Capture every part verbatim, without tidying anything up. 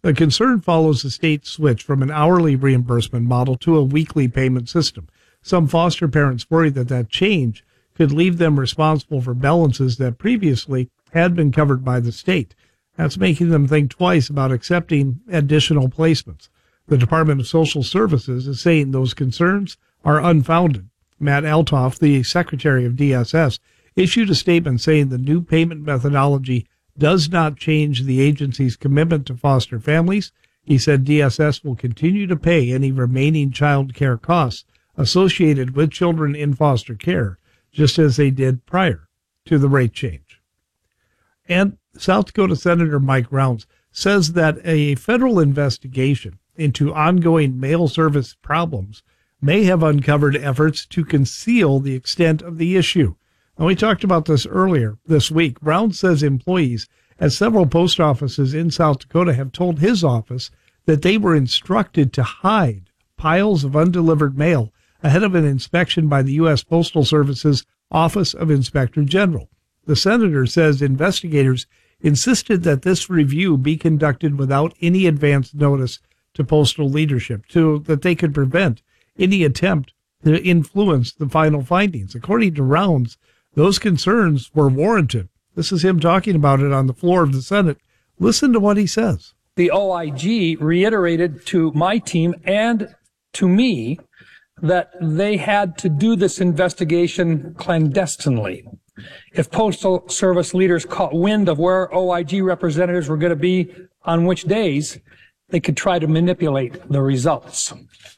The concern follows the state's switch from an hourly reimbursement model to a weekly payment system. Some foster parents worry that that change could leave them responsible for balances that previously had been covered by the state. That's making them think twice about accepting additional placements. The Department of Social Services is saying those concerns are unfounded. Matt Altoff, the secretary of D S S, issued a statement saying the new payment methodology does not change the agency's commitment to foster families. He said D S S will continue to pay any remaining child care costs associated with children in foster care, just as they did prior to the rate change. And South Dakota Senator Mike Rounds says that a federal investigation into ongoing mail service problems may have uncovered efforts to conceal the extent of the issue. And we talked about this earlier this week. Rounds says employees at several post offices in South Dakota have told his office that they were instructed to hide piles of undelivered mail ahead of an inspection by the U S Postal Service's Office of Inspector General. The senator says investigators insisted that this review be conducted without any advance notice to postal leadership, so that they could prevent any attempt to influence the final findings. According to Rounds, those concerns were warranted. This is him talking about it on the floor of the Senate. Listen to what he says. The O I G reiterated to my team and to me that they had to do this investigation clandestinely. If Postal Service leaders caught wind of where O I G representatives were going to be on which days, they could try to manipulate the results.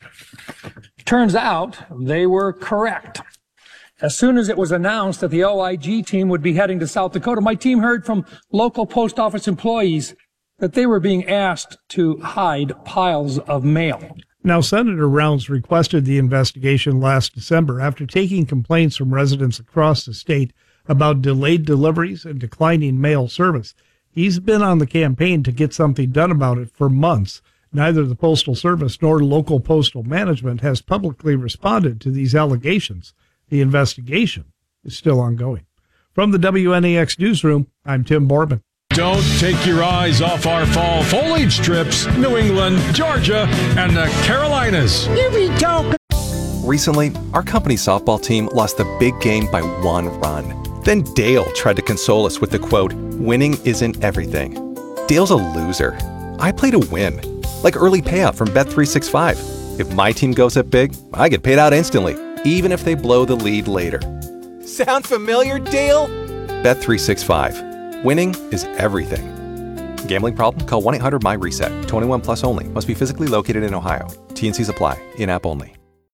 Turns out they were correct. As soon as it was announced that the O I G team would be heading to South Dakota, my team heard from local post office employees that they were being asked to hide piles of mail. Now, Senator Rounds requested the investigation last December after taking complaints from residents across the state about delayed deliveries and declining mail service. He's been on the campaign to get something done about it for months. Neither the Postal Service nor local postal management has publicly responded to these allegations. The investigation is still ongoing. From the W N A X newsroom, I'm Tim Borman. Don't take your eyes off our fall foliage trips, New England, Georgia, and the Carolinas. Here we go. Recently, our company's softball team lost the big game by one run. Then Dale tried to console us with the quote, "Winning isn't everything." Dale's a loser. I play to win, like early payout from Bet three sixty-five. If my team goes up big, I get paid out instantly, even if they blow the lead later. Sound familiar, Dale? Bet three sixty-five. Winning is everything. Gambling problem? Call one eight hundred M Y RESET. twenty-one plus only. Must be physically located in Ohio. T and Cs apply. In-app only.